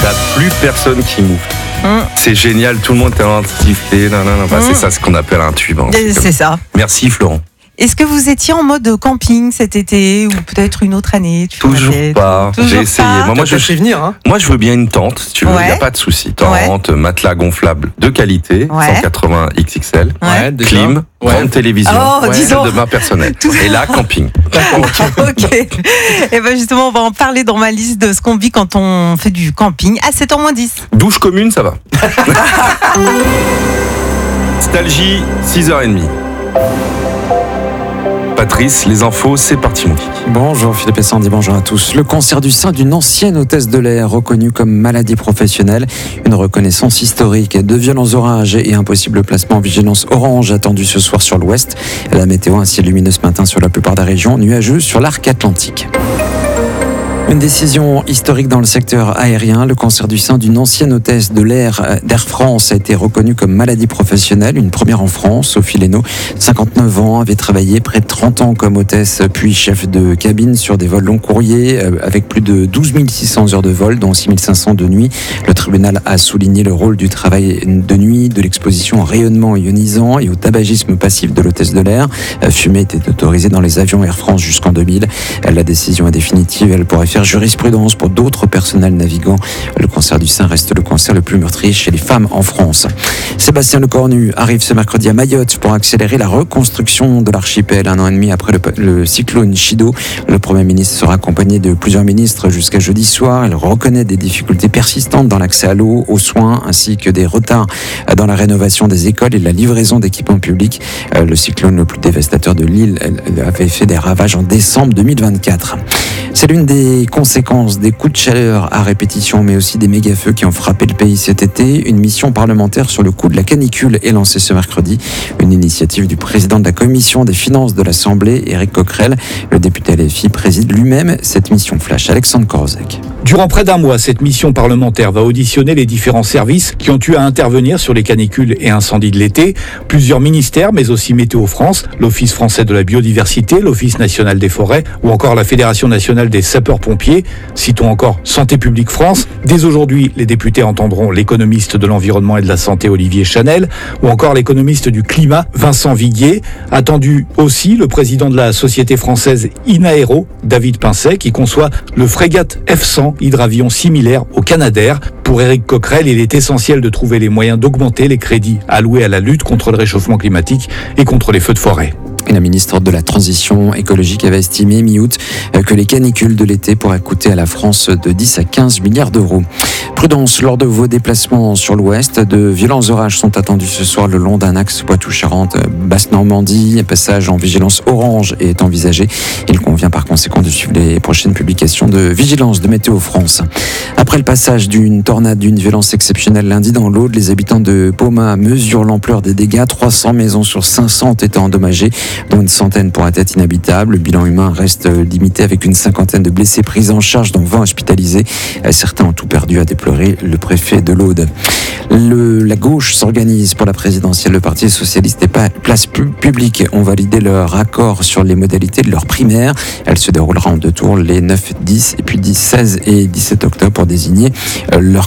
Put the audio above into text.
t'as plus personne qui move. C'est génial, tout le monde est en train de siffler. C'est ça ce qu'on appelle un tube. C'est ça. Merci Florent. Est-ce que vous étiez en mode camping cet été ou peut-être une autre année? Toujours pas. J'ai essayé. Moi, je fais venir. Hein. Moi, je veux bien une tente, si tu veux. Il n'y a pas de souci. Tente, matelas gonflable de qualité, 180 XXL, clim, grande télévision, de main personnelle. Et là, camping. Ok. Et bien justement, on va en parler dans ma liste de ce qu'on vit quand on fait du camping à 7h-10. Douche commune, ça va. Nostalgie, 6h30. Patrice, les infos, c'est parti mon kiki. Bonjour Philippe et Sandy, bonjour à tous. Le cancer du sein d'une ancienne hôtesse de l'air reconnue comme maladie professionnelle. Une reconnaissance historique. De violents orages et un possible placement en vigilance orange attendu ce soir sur l'ouest. La météo, un ciel lumineux ce matin sur la plupart des régions, nuageux sur l'arc atlantique. Une décision historique dans le secteur aérien. Le cancer du sein d'une ancienne hôtesse de l'air d'Air France a été reconnu comme maladie professionnelle. Une première en France. Sophie Leno, 59 ans, avait travaillé près de 30 ans comme hôtesse puis chef de cabine sur des vols long courriers avec plus de 12 600 heures de vol, dont 6 500 de nuit. Le tribunal a souligné le rôle du travail de nuit, de l'exposition au rayonnement ionisant et au tabagisme passif de l'hôtesse de l'air. Fumer était autorisé dans les avions Air France jusqu'en 2000. La décision est définitive. Elle pourrait faire jurisprudence pour d'autres personnels navigants. Le cancer du sein reste le cancer le plus meurtrier chez les femmes en France. Sébastien Lecornu arrive ce mercredi à Mayotte pour accélérer la reconstruction de l'archipel. 1 an et demi après le cyclone Chido, le Premier ministre sera accompagné de plusieurs ministres jusqu'à jeudi soir. Il reconnaît des difficultés persistantes dans l'accès à l'eau, aux soins, ainsi que des retards dans la rénovation des écoles et la livraison d'équipements publics. Le cyclone le plus dévastateur de l'île avait fait des ravages en décembre 2024. C'est l'une des conséquences des coups de chaleur à répétition, mais aussi des méga-feux qui ont frappé le pays cet été. Une mission parlementaire sur le coût de la canicule est lancée ce mercredi. Une initiative du président de la commission des finances de l'Assemblée, Éric Coquerel. Le député LFI préside lui-même cette mission flash. Alexandre Korozek. Durant près d'un mois, cette mission parlementaire va auditionner les différents services qui ont eu à intervenir sur les canicules et incendies de l'été. Plusieurs ministères, mais aussi Météo France, l'Office français de la biodiversité, l'Office national des forêts ou encore la Fédération nationale des sapeurs-pompiers. Citons encore Santé publique France. Dès aujourd'hui, les députés entendront l'économiste de l'environnement et de la santé Olivier Chanel ou encore l'économiste du climat Vincent Viguier. Attendu aussi le président de la société française Inaero, David Pincet, qui conçoit le frégate F100, hydravion similaire au Canadair. Pour Éric Coquerel, il est essentiel de trouver les moyens d'augmenter les crédits alloués à la lutte contre le réchauffement climatique et contre les feux de forêt. Et la ministre de la Transition écologique avait estimé mi-août que les canicules de l'été pourraient coûter à la France de 10 à 15 milliards d'euros. Prudence lors de vos déplacements sur l'ouest. De violents orages sont attendus ce soir le long d'un axe Poitou-Charentes, Basse-Normandie. Un passage en vigilance orange est envisagé. Il convient par conséquent de suivre les prochaines publications de vigilance de Météo France. Après le passage d'une tornade d'une violence exceptionnelle lundi dans l'Aude, les habitants de Poma mesurent l'ampleur des dégâts. 300 maisons sur 500 ont été endommagées, dont une centaine pourraient être inhabitables. Le bilan humain reste limité avec une cinquantaine de blessés pris en charge, dont 20 hospitalisés. Certains ont tout perdu, a déploré le préfet de l'Aude. La gauche s'organise pour la présidentielle. Le Parti socialiste et Place Publique ont validé leur accord sur les modalités de leur primaire. Elle se déroulera en 2 tours, les 9, 10 et puis 10, 16 et 17 octobre pour désigner leur